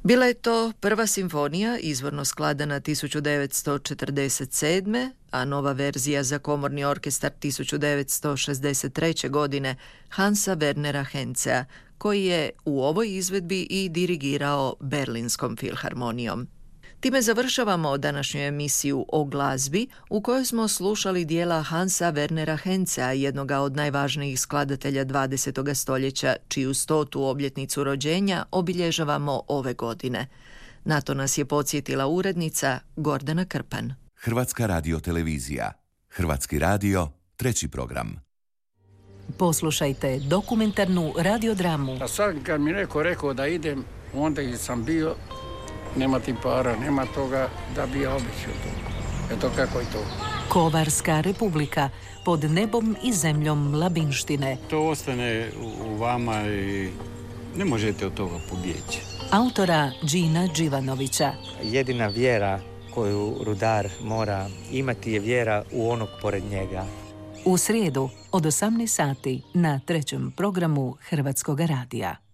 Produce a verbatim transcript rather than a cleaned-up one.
Bila je to prva simfonija, izvorno skladana tisuću devetsto četrdeset sedme, a nova verzija za komorni orkestar tisuću devetsto šezdeset treće. godine Hansa Wernera Henzea, koji je u ovoj izvedbi i dirigirao Berlinskom filharmonijom. Time završavamo današnju emisiju o glazbi u kojoj smo slušali dijela Hansa Wernera Henzea, jednoga od najvažnijih skladatelja dvadesetog stoljeća, čiju stotu obljetnicu rođenja obilježavamo ove godine. Na to nas je podsjetila urednica Gordana Krpan. Hrvatska radiotelevizija. Hrvatski radio, treći program. Poslušajte dokumentarnu radiodramu. A sad kad mi neko rekao da idem, onda i sam bio, nema ti para, nema toga da bi ja običio to. Eto kako je to. Kovarska republika, pod nebom i zemljom Labinštine. To ostane u vama i ne možete od toga pobjeći. Autora Džina Đivanovića. Jedina vjera koju rudar mora imati je vjera u onog pored njega. U srijedu od osamnaest sati na trećem programu Hrvatskog radija.